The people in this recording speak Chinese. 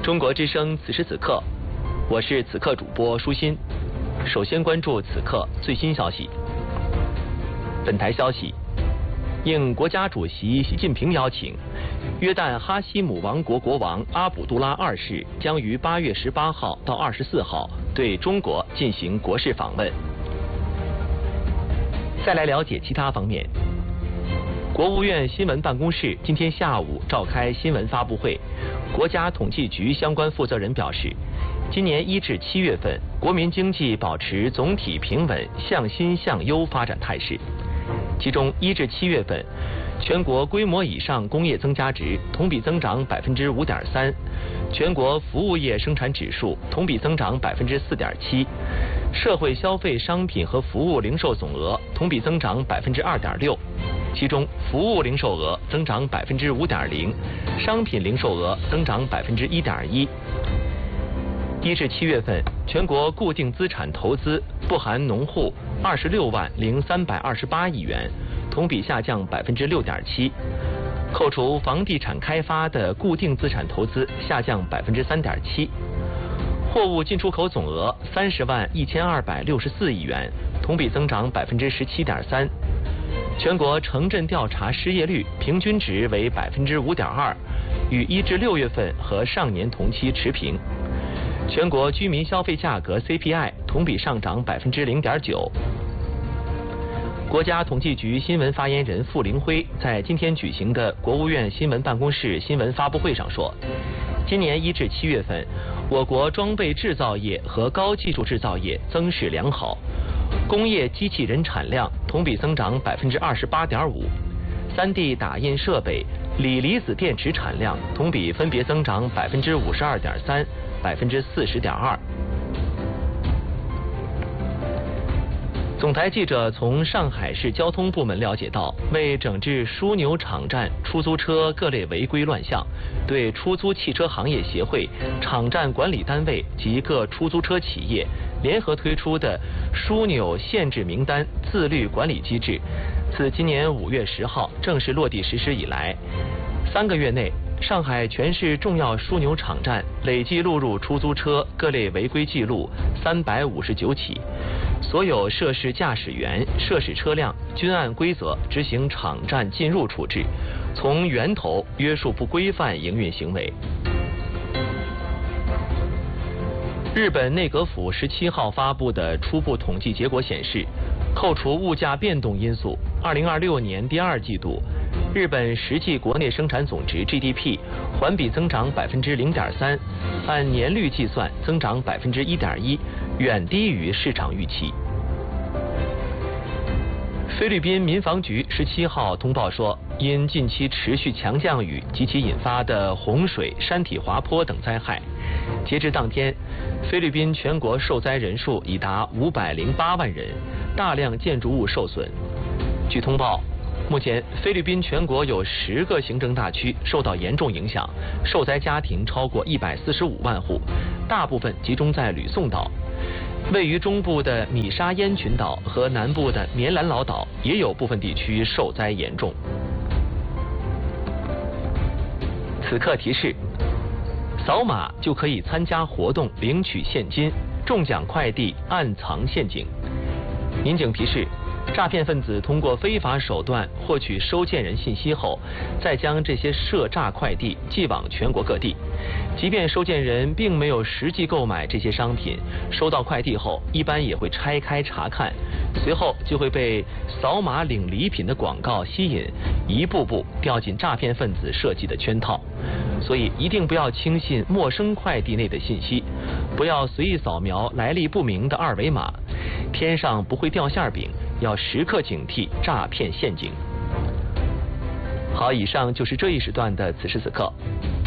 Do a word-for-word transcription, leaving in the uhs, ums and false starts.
中国之声此时此刻，我是此刻主播舒心。首先关注此刻最新消息。本台消息，应国家主席习近平邀请，约旦哈希姆王国国王阿卜杜拉二世将于八月十八号到二十四号对中国进行国事访问。再来了解其他方面。国务院新闻办公室今天下午召开新闻发布会，国家统计局相关负责人表示，今年一至七月份，国民经济保持总体平稳、向新向优发展态势。其中，一至七月份，全国规模以上工业增加值同比增长百分之五点三，全国服务业生产指数同比增长百分之四点七，社会消费商品和服务零售总额同比增长百分之二点六。其中，服务零售额增长百分之五点零，商品零售额增长百分之一点一。一至七月份，全国固定资产投资不含农户二十六万零三百二十八亿元，同比下降百分之六点七。扣除房地产开发的固定资产投资下降百分之三点七。货物进出口总额三十万一千二百六十四亿元，同比增长百分之十七点三。全国城镇调查失业率平均值为百分之五点二，与一至六月份和上年同期持平。全国居民消费价格 C P I 同比上涨百分之零点九。国家统计局新闻发言人傅凌辉在今天举行的国务院新闻办公室新闻发布会上说，今年一至七月份，我国装备制造业和高技术制造业增势良好。工业机器人产量同比增长百分之二十八点五，三 D 打印设备、锂离子电池产量同比分别增长百分之五十二点三、百分之四十点二。总台记者从上海市交通部门了解到，为整治枢纽场站出租车各类违规乱象，对出租汽车行业协会、场站管理单位及各出租车企业联合推出的枢纽限制名单自律管理机制，自今年五月十号正式落地实施以来，三个月内，上海全市重要枢纽场站累计录入出租车各类违规记录三百五十九起，所有涉事驾驶员、涉事车辆均按规则执行场站进入处置，从源头约束不规范营运行为。日本内阁府十七号发布的初步统计结果显示，扣除物价变动因素，二零二六年第二季度，日本实际国内生产总值 G D P 环比增长百分之零点三，按年率计算增长百分之一点一，远低于市场预期。菲律宾民防局十七号通报说，因近期持续强降雨及其引发的洪水、山体滑坡等灾害，截至当天，菲律宾全国受灾人数已达五百零八万人，大量建筑物受损。据通报，目前菲律宾全国有十个行政大区受到严重影响，受灾家庭超过一百四十五万户，大部分集中在吕宋岛。位于中部的米沙烟群岛和南部的棉兰老岛也有部分地区受灾严重。此刻提示：扫码就可以参加活动领取现金，中奖快递暗藏陷阱。民警提示，诈骗分子通过非法手段获取收件人信息后，再将这些涉诈快递寄往全国各地。即便收件人并没有实际购买这些商品，收到快递后一般也会拆开查看，随后就会被扫码领礼品的广告吸引，一步步掉进诈骗分子设计的圈套。所以一定不要轻信陌生快递内的信息，不要随意扫描来历不明的二维码，天上不会掉馅饼，要时刻警惕诈骗陷阱。好，以上就是这一时段的此时此刻。